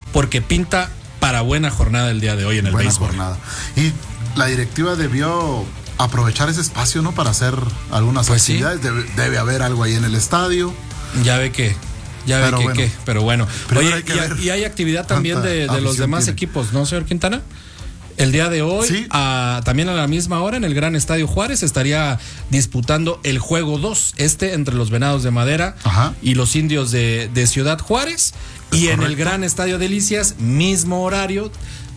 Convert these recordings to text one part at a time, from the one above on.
porque pinta para buena jornada el día de hoy en el béisbol. Jornada. Y la directiva debió aprovechar ese espacio, ¿no? Para hacer algunas actividades. Sí. Debe haber algo ahí en el estadio. Ya ve que. Pero bueno. Oye, y hay actividad también de los demás equipos, ¿no, señor Quintana? El día de hoy, sí. También a la misma hora, en el Gran Estadio Juárez, estaría disputando el juego 2, entre los Venados de Madera y los Indios de Ciudad Juárez. Y correcto. En el Gran Estadio Delicias, mismo horario,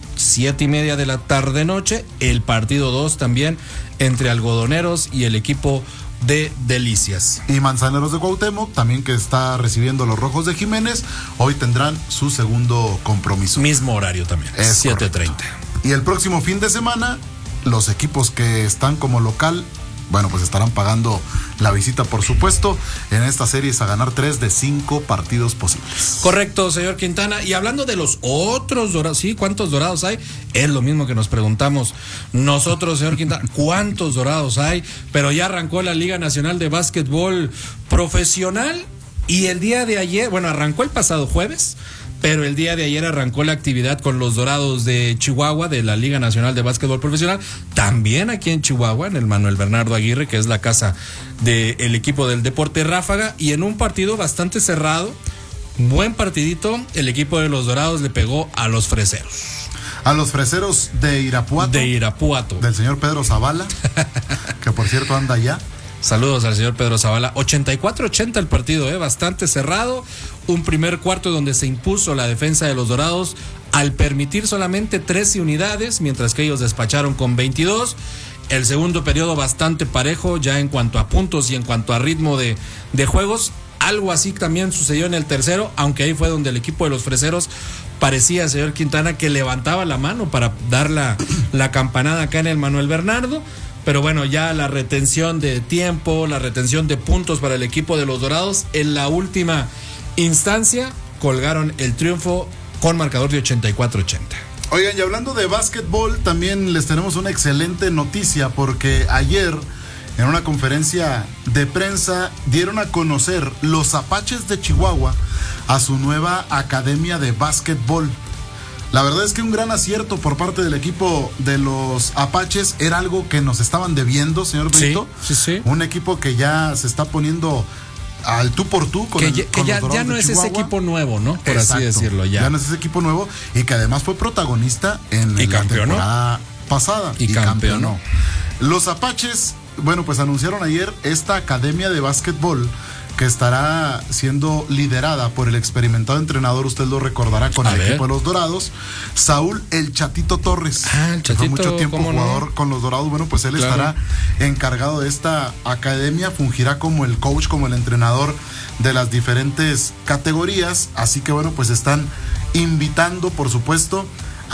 7:30 de la tarde-noche, el partido 2 también entre Algodoneros y el equipo de Delicias. Y Manzaneros de Cuauhtémoc, también que está recibiendo los Rojos de Jiménez, hoy tendrán su segundo compromiso. Mismo horario también, 7:30. Y el próximo fin de semana, los equipos que están como local, bueno, pues estarán pagando la visita, por supuesto, en esta serie es a ganar 3 de 5 partidos posibles. Correcto, señor Quintana. Y hablando de los otros dorados, ¿sí? ¿Cuántos dorados hay? Es lo mismo que nos preguntamos nosotros, señor Quintana. ¿Cuántos dorados hay? Pero ya arrancó la Liga Nacional de Básquetbol Profesional y el día de ayer, bueno, arrancó el pasado jueves, pero el día de ayer arrancó la actividad con los Dorados de Chihuahua de la Liga Nacional de Básquetbol Profesional, también aquí en Chihuahua, en el Manuel Bernardo Aguirre, que es la casa del equipo del Deporte Ráfaga, y en un partido bastante cerrado, buen partidito, el equipo de los Dorados le pegó a los Freseros. A los Freseros de Irapuato. Del señor Pedro Zavala, que por cierto anda allá. Saludos al señor Pedro Zavala. 84-80 el partido, bastante cerrado. Un primer cuarto donde se impuso la defensa de los Dorados al permitir solamente 13 unidades, mientras que ellos despacharon con 22. El segundo periodo bastante parejo ya en cuanto a puntos y en cuanto a ritmo de juegos. Algo así también sucedió en el tercero, aunque ahí fue donde el equipo de los Freseros parecía, señor Quintana, que levantaba la mano para dar la campanada acá en el Manuel Bernardo. Pero bueno, ya la retención de tiempo, la retención de puntos para el equipo de los Dorados, en la última instancia colgaron el triunfo con marcador de 84-80. Oigan, y hablando de básquetbol, también les tenemos una excelente noticia, porque ayer en una conferencia de prensa dieron a conocer los Apaches de Chihuahua a su nueva academia de básquetbol. La verdad es que un gran acierto por parte del equipo de los Apaches, era algo que nos estaban debiendo, señor Brito. Sí. Un equipo que ya se está poniendo al tú por tú con los Dorados ya no es ese equipo nuevo, ¿no? Por Exacto, así decirlo, ya no es ese equipo nuevo y que además fue protagonista en la temporada pasada y campeonó. Los Apaches, bueno, pues anunciaron ayer esta academia de básquetbol que estará siendo liderada por el experimentado entrenador, usted lo recordará, con el equipo de los Dorados, Saúl El Chatito Torres. El Chatito, fue mucho tiempo jugador no? con los Dorados. Bueno, pues él estará encargado de esta academia, fungirá como el coach, como el entrenador de las diferentes categorías. Así que bueno, pues están invitando, por supuesto,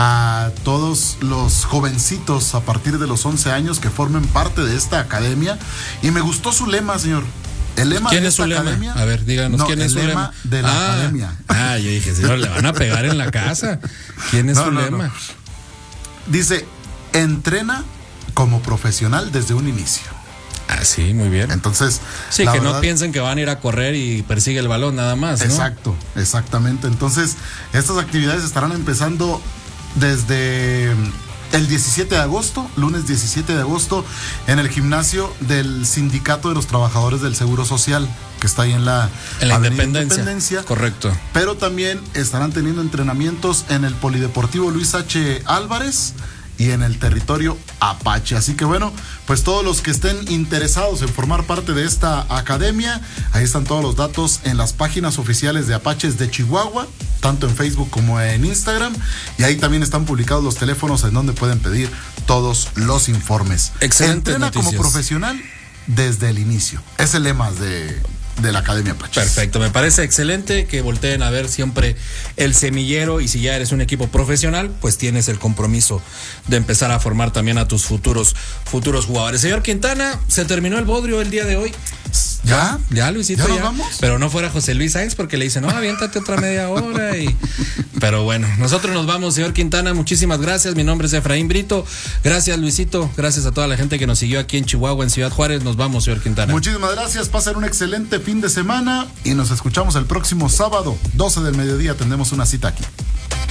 a todos los jovencitos a partir de los 11 años que formen parte de esta academia. Y me gustó su lema, señor. El lema ¿Quién de es su esta lema? Academia, a ver, díganos, ¿quién es su lema? De la academia. Yo dije, señor, le van a pegar en la casa. ¿Quién es su lema? No. Dice, entrena como profesional desde un inicio. Sí, muy bien. Entonces, sí, que verdad, no piensen que van a ir a correr y persigue el balón nada más, ¿no? Exacto, exactamente. Entonces, estas actividades estarán empezando desde el 17 de agosto, lunes 17 de agosto, en el gimnasio del Sindicato de los Trabajadores del Seguro Social, que está ahí en la Independencia. Correcto. Pero también estarán teniendo entrenamientos en el Polideportivo Luis H. Álvarez y en el territorio Apache. Así que bueno, pues todos los que estén interesados en formar parte de esta academia, ahí están todos los datos en las páginas oficiales de Apaches de Chihuahua, tanto en Facebook como en Instagram, y ahí también están publicados los teléfonos en donde pueden pedir todos los informes. Excelente. Entrena noticias. Como profesional desde el inicio. Es el lema de la Academia Apaches. Perfecto, me parece excelente que volteen a ver siempre el semillero, y si ya eres un equipo profesional, pues tienes el compromiso de empezar a formar también a tus futuros jugadores. Señor Quintana, se terminó el bodrio el día de hoy. ¿Ya? Ya, Luisito, ¿Ya nos vamos? Pero no fuera José Luis Sáenz, porque le dice, no, aviéntate otra media hora. Pero bueno, nosotros nos vamos, señor Quintana, muchísimas gracias. Mi nombre es Efraín Brito. Gracias, Luisito. Gracias a toda la gente que nos siguió aquí en Chihuahua, en Ciudad Juárez. Nos vamos, señor Quintana. Muchísimas gracias. Pasen un excelente fin de semana y nos escuchamos el próximo sábado, 12 del mediodía. Tendremos una cita aquí.